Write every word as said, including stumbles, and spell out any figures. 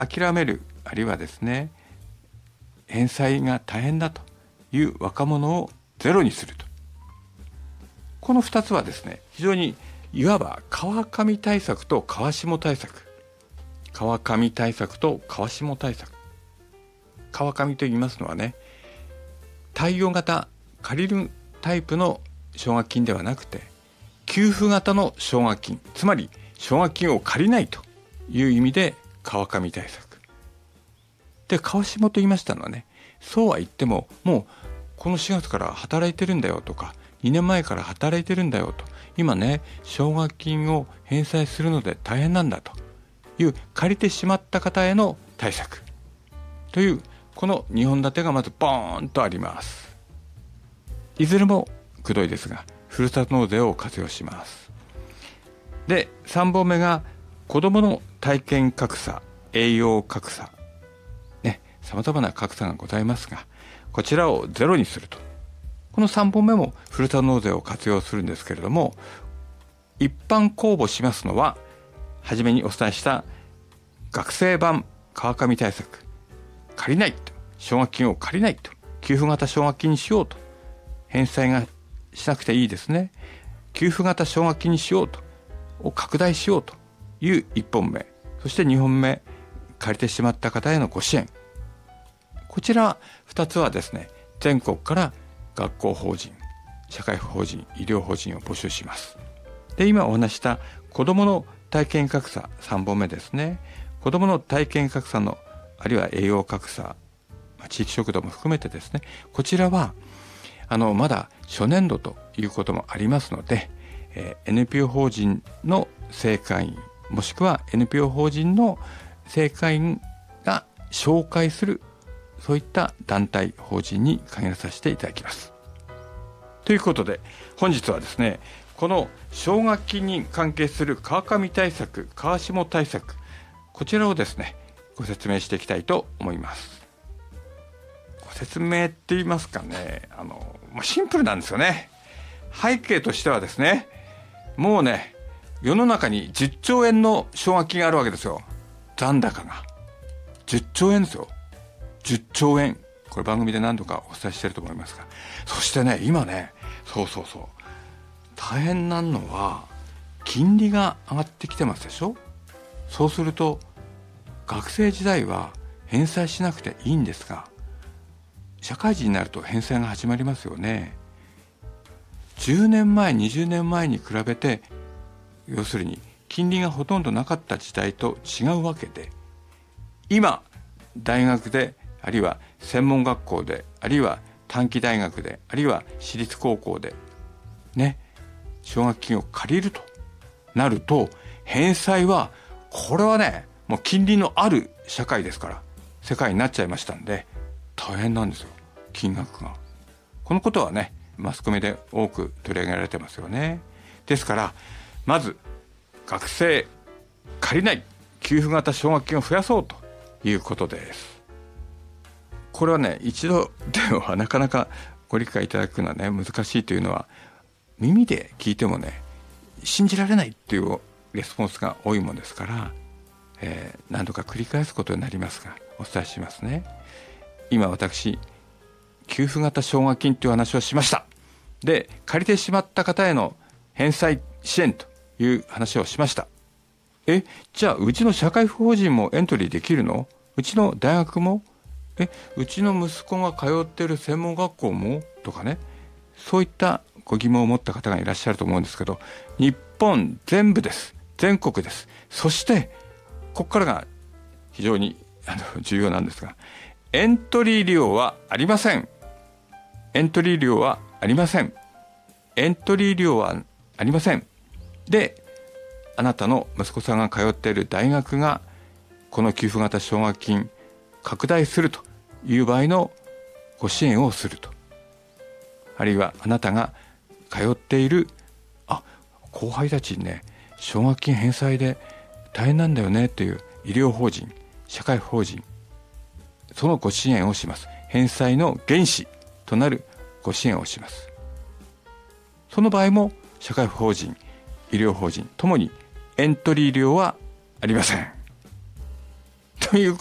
諦める、あるいはですね返済が大変だという若者をゼロにすると、このふたつはですね非常にいわば川上対策と川下対策、川上対策と川下対策。川上と言いますのはね、貸与型借りるタイプの奨学金ではなくて給付型の奨学金、つまり奨学金を借りないという意味で川上対策で、川下と言いましたのはね、そうは言ってももうこのしがつから働いてるんだよとか、にねんまえから働いてるんだよと、今ね奨学金を返済するので大変なんだという借りてしまった方への対策という、このにほん立てがまずボーンとあります。いずれもくどいですがふるさと納税を活用します。でさんぼんめが子どもの体験格差、栄養格差ね、さまざまな格差がございますが、こちらをゼロにすると。このさんぼんめもふるさと納税を活用するんですけれども、一般公募しますのは初めにお伝えした学生版川上対策、借りないと、奨学金を借りないと、給付型奨学金にしようと、返済がしなくていいですね、給付型奨学金にしようとを拡大しようといういっぽんめ、そしてにほんめ、借りてしまった方へのご支援。こちらふたつはですね全国から学校法人、社会法人、医療法人を募集します。で今お話した子どもの体験格差さんぼんめですね、子どもの体験格差のあるいは栄養格差、地域食堂も含めてですね、こちらはあのまだ初年度ということもありますので、えー、エヌピーオー 法人の正会員もしくは エヌピーオー 法人の正会員が紹介する、そういった団体法人に限らさせていただきます。ということで本日はですね、この奨学金に関係する川上対策、川下対策、こちらをですねご説明していきたいと思います。ご説明って言いますかね、あのシンプルなんですよね。背景としてはですね、もうね世の中にじゅっちょうえんの奨学金があるわけですよ。残高がじゅっちょうえんですよ。じゅっちょうえん、これ番組で何度かお伝えしていると思いますが、そしてね今ねそうそうそう大変なのは金利が上がってきてますでしょ。そうすると学生時代は返済しなくていいんですが、社会人になると返済が始まりますよね。じゅうねんまえ、にじゅうねんまえに比べて、要するに金利がほとんどなかった時代と違うわけで、今大学であるいは専門学校であるいは短期大学であるいは私立高校でね奨学金を借りるとなると、返済はこれはねもう金利のある社会ですから世界になっちゃいましたんで大変なんですよ、金額が。このことはねマスコミで多く取り上げられてますよね。ですからまず学生借りない給付型奨学金を増やそうということです。これはね一度ではなかなかご理解いただくのはね難しいというのは、耳で聞いてもね信じられないっていうレスポンスが多いものですから、えー、何度か繰り返すことになりますがお伝えしますね。今私給付型奨学金という話をしました。で借りてしまった方への返済支援という話をしました。えじゃあうちの社会法人もエントリーできるの？うちの大学も？えうちの息子が通っている専門学校も？とかね、そういったご疑問を持った方がいらっしゃると思うんですけど、日本全部です。全国です。そしてここからが非常にあの重要なんですが、エントリー料はありません。エントリー料はありません。エントリー料はありません。で、あなたの息子さんが通っている大学がこの給付型奨学金拡大するという場合のご支援をすると、あるいはあなたが通っているあ後輩たちにね奨学金返済で大変なんだよねという医療法人、社会法人、そのご支援をします。返済の原資となるご支援をします。その場合も社会法人、医療法人ともにエントリー料はありませんという